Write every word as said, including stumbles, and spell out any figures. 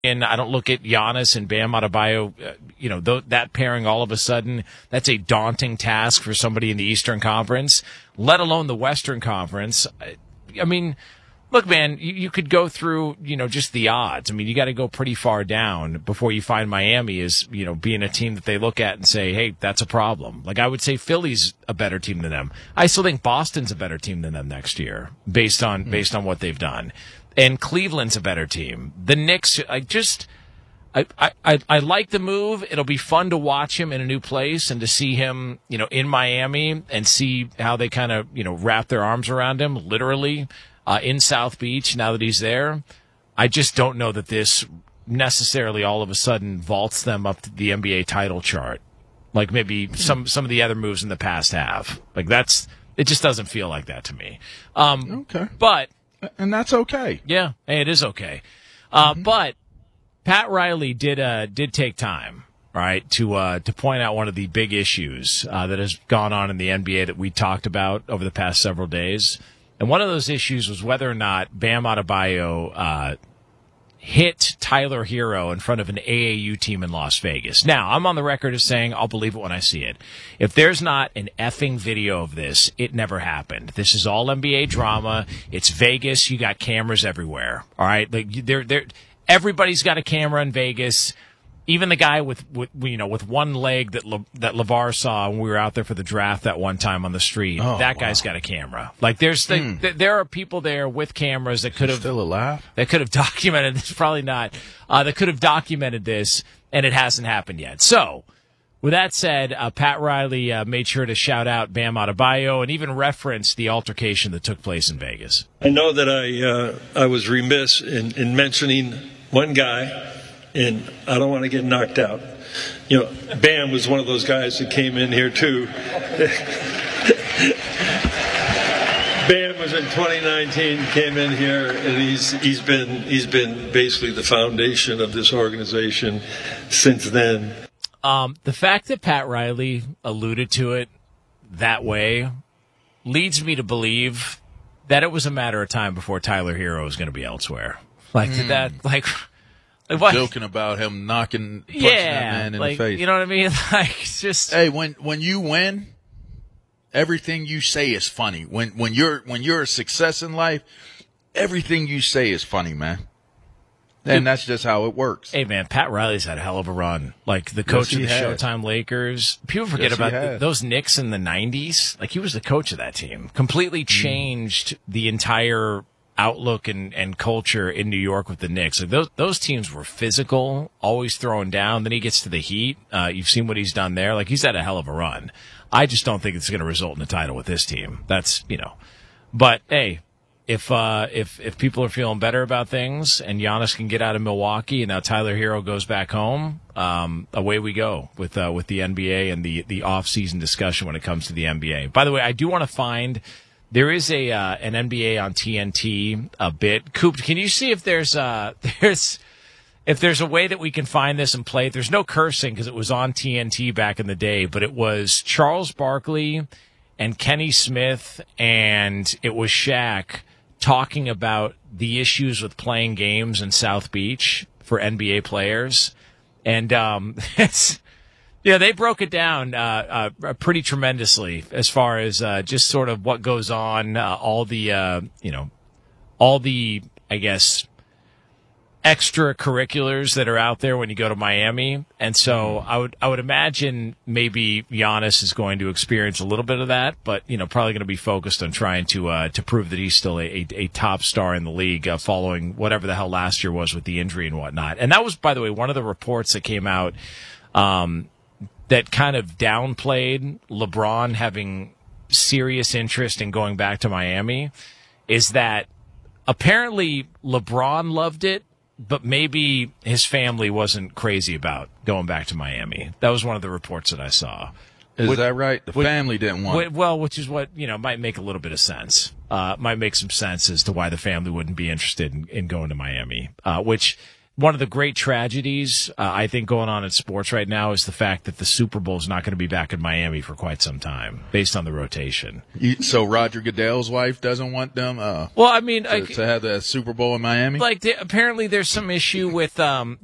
And I don't look at Giannis and Bam Adebayo, uh, you know, th- that pairing all of a sudden, that's a daunting task for somebody in the Eastern Conference, let alone the Western Conference. I, I mean, look, man, you, you could go through, you know, just the odds. I mean, you got to go pretty far down before you find Miami as, you know, being a team that they look at and say, hey, that's a problem. Like, I would say Philly's a better team than them. I still think Boston's a better team than them next year based on, mm. based on what they've done. And Cleveland's a better team. The Knicks, I just, I, I, I like the move. It'll be fun to watch him in a new place and to see him, you know, in Miami and see how they kind of, you know, wrap their arms around him, literally, uh, in South Beach now that he's there. I just don't know that this necessarily all of a sudden vaults them up to the N B A title chart. Like maybe some, some of the other moves in the past have. Like that's, it just doesn't feel like that to me. Um, okay. But, And that's okay. Yeah, hey, it is okay. Uh, mm-hmm. But Pat Riley did uh, did take time, right, to uh, to point out one of the big issues uh, that has gone on in the N B A that we talked about over the past several days. And one of those issues was whether or not Bam Adebayo uh, hit Tyler Hero in front of an A A U team in Las Vegas. Now, I'm on the record as saying I'll believe it when I see it. If there's not an effing video of this, it never happened. This is all N B A drama. It's Vegas. You got cameras everywhere. All right, like they're they're everybody's got a camera in Vegas. Even the guy with, with you know with one leg that Le, that LeVar saw when we were out there for the draft that one time on the street, oh, that wow. guy's got a camera. Like there's the, mm. th- there are people there with cameras that could have still alive. That could have documented this. Probably not. Uh, that could have documented this, and it hasn't happened yet. So, with that said, uh, Pat Riley uh, made sure to shout out Bam Adebayo and even reference the altercation that took place in Vegas. I know that I uh, I was remiss in, in mentioning one guy. And I don't want to get knocked out. You know, Bam was one of those guys that came in here too. Bam was in twenty nineteen, came in here, and he's he's been he's been basically the foundation of this organization since then. Um, the fact that Pat Riley alluded to it that way leads me to believe that it was a matter of time before Tyler Hero was going to be elsewhere. Like mm. that, like. What? Joking about him knocking, punching yeah, that man in like, the face. You know what I mean? Like, it's just. Hey, when when you win, everything you say is funny. When when you're when you're a success in life, everything you say is funny, man. And Dude, that's just how it works. Hey, man, Pat Riley's had a hell of a run. Like the coach yes, of the has. Showtime Lakers. People forget yes, about the, those Knicks in the nineties. Like he was the coach of that team. Completely changed mm. the entire outlook and, and culture in New York with the Knicks. Like those those teams were physical, always throwing down. Then he gets to the Heat. Uh, you've seen what he's done there. Like he's had a hell of a run. I just don't think it's going to result in a title with this team. That's, you know. But hey, if uh, if if people are feeling better about things and Giannis can get out of Milwaukee and now Tyler Hero goes back home, um, away we go with uh, with the N B A and the the off season discussion when it comes to the N B A. By the way, I do want to find. There is a uh, an N B A on T N T a bit. Coop, can you see if there's uh there's if there's a way that we can find this and play it? There's no cursing because it was on T N T back in the day, but it was Charles Barkley and Kenny Smith and it was Shaq talking about the issues with playing games in South Beach for N B A players, and um, it's. Yeah, they broke it down uh, uh, pretty tremendously as far as uh, just sort of what goes on, uh, all the, uh, you know, all the, I guess, extracurriculars that are out there when you go to Miami. And so I would I would imagine maybe Giannis is going to experience a little bit of that, but, you know, probably going to be focused on trying to uh, to prove that he's still a, a, a top star in the league uh, following whatever the hell last year was with the injury and whatnot. And that was, by the way, one of the reports that came out um that kind of downplayed LeBron having serious interest in going back to Miami is that apparently LeBron loved it, but maybe his family wasn't crazy about going back to Miami. That was one of the reports that I saw. Is which, that right? The which, family didn't want it. Well, which is what, you know, might make a little bit of sense. Uh, might make some sense as to why the family wouldn't be interested in, in going to Miami, uh, which one of the great tragedies, uh, I think, going on in sports right now is the fact that the Super Bowl is not going to be back in Miami for quite some time, based on the rotation. You, so Roger Goodell's wife doesn't want them. Uh, well, I mean, to, I, to have the Super Bowl in Miami. Like, they, apparently, there's some issue with. Um,